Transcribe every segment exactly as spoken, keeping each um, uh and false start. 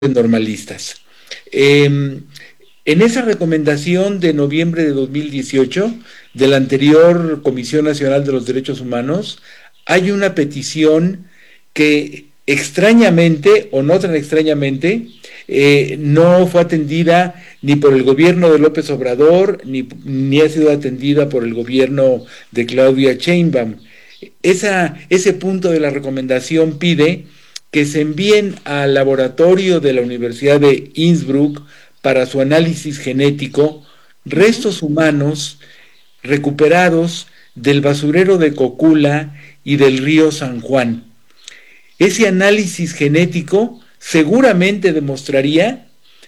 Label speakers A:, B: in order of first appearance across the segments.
A: normalistas. Eh, en esa recomendación de noviembre de dos mil dieciocho de la anterior Comisión Nacional de los Derechos Humanos, hay una petición que extrañamente, o no tan extrañamente, eh, no fue atendida ni por el gobierno de López Obrador, ni, ni ha sido atendida por el gobierno de Claudia Sheinbaum. Esa, ese punto de la recomendación pide que se envíen al laboratorio de la Universidad de Innsbruck para su análisis genético
B: Ujú.
A: restos humanos recuperados del basurero de Cocula y del río San Juan. Ese análisis genético seguramente demostraría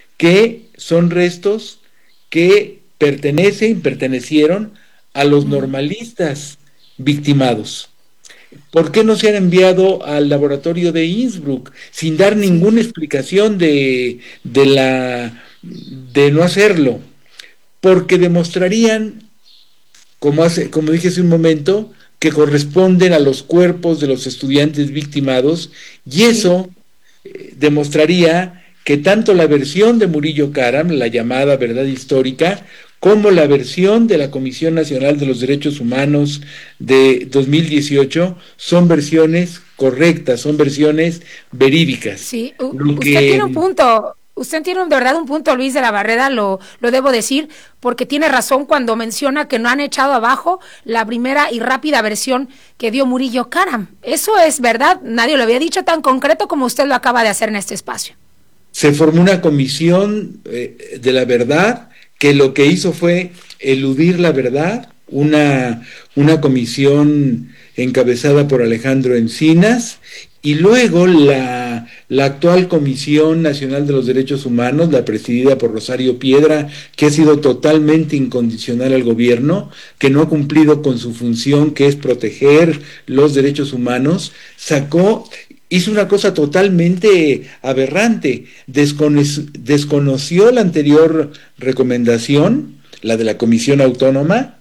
A: que son restos que pertenecen, pertenecieron a los
B: Mm.
A: normalistas victimados. ¿Por qué no se han enviado al laboratorio de Innsbruck sin dar
B: Sí.
A: ninguna explicación de, de, la, de no hacerlo? Porque demostrarían, como, hace, como dije hace un momento, que corresponden a los cuerpos de los estudiantes victimados, y
B: Sí.
A: eso eh, demostraría que tanto la versión de Murillo Karam, la llamada verdad histórica, como la versión de la Comisión Nacional de los Derechos Humanos de dos mil dieciocho son versiones correctas, son versiones verídicas.
B: Sí, u-
A: Lo
B: usted tiene un
A: que
B: punto, usted tiene de verdad un punto, Luis de la Barrera, lo, lo debo decir, porque tiene razón cuando menciona que no han echado abajo la primera y rápida versión que dio Murillo Karam. Eso es verdad, nadie lo había dicho tan concreto como usted lo acaba de hacer en este espacio.
A: se formó una comisión eh, de la verdad que lo que hizo fue eludir la verdad, una, una comisión encabezada por Alejandro Encinas, y luego la, la actual Comisión Nacional de los Derechos Humanos, la presidida por Rosario Piedra, que ha sido totalmente incondicional al gobierno, que no ha cumplido con su función, que es proteger los derechos humanos, sacó hizo una cosa totalmente aberrante. Descono desconoció la anterior recomendación, la de la Comisión Autónoma.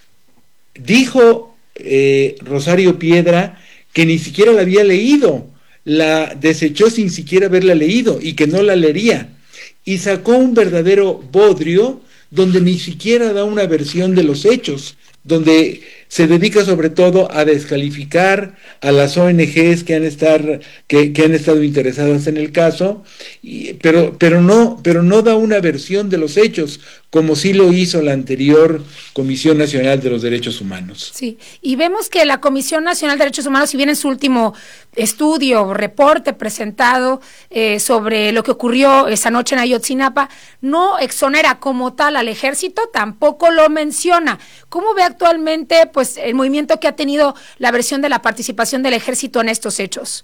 A: Dijo eh, Rosario Piedra que ni siquiera la había leído, la desechó sin siquiera haberla leído y que no la leería. Y sacó un verdadero bodrio donde ni siquiera da una versión de los hechos, donde se dedica sobre todo a descalificar a las O N Ges que han, estar, que, que han estado interesadas en el caso, y, pero, pero, no, pero no da una versión de los hechos, como sí lo hizo la anterior Comisión Nacional de los Derechos Humanos.
B: Sí, y vemos que la Comisión Nacional de Derechos Humanos, si bien en su último estudio o reporte presentado eh, sobre lo que ocurrió esa noche en Ayotzinapa, no exonera como tal al ejército, tampoco lo menciona. ¿Cómo ve actualmente pues el movimiento que ha tenido la versión de la participación del ejército en estos hechos?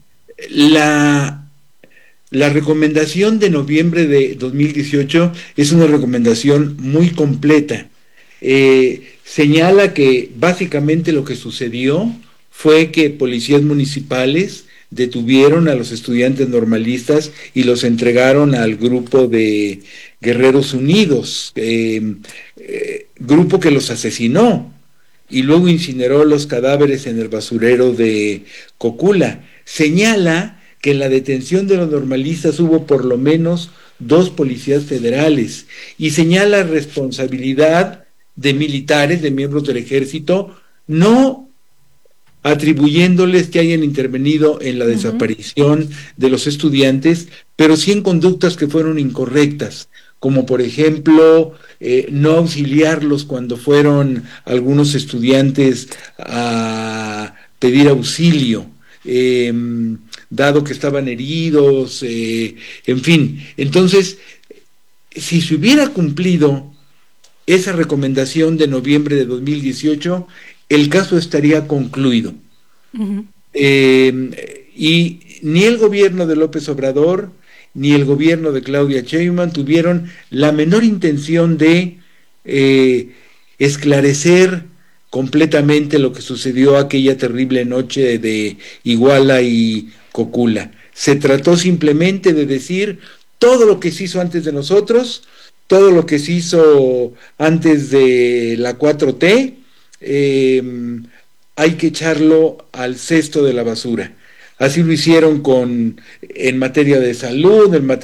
A: La, la recomendación de noviembre de dos mil dieciocho es una recomendación muy completa. Eh, señala que básicamente lo que sucedió fue que policías municipales detuvieron a los estudiantes normalistas y los entregaron al grupo de Guerreros Unidos, eh, eh, grupo que los asesinó y luego incineró los cadáveres en el basurero de Cocula. Señala que en la detención de los normalistas hubo por lo menos dos policías federales y señala responsabilidad de militares, de miembros del ejército, no atribuyéndoles que hayan intervenido en la
B: Ujú.
A: desaparición de los estudiantes, pero sí en conductas que fueron incorrectas, como por ejemplo eh, no auxiliarlos cuando fueron algunos estudiantes a pedir auxilio, eh, dado que estaban heridos, eh, en fin. Entonces, si se hubiera cumplido esa recomendación de noviembre de dos mil dieciocho, el caso estaría concluido.
B: Ujú.
A: Eh, y ni el gobierno de López Obrador ni el gobierno de Claudia Sheinbaum tuvieron la menor intención de eh, esclarecer completamente lo que sucedió aquella terrible noche de Iguala y Cocula. Se trató simplemente de decir todo lo que se hizo antes de nosotros, todo lo que se hizo antes de la cuatro T, eh, hay que echarlo al cesto de la basura. Así lo hicieron con, en materia de salud, en materia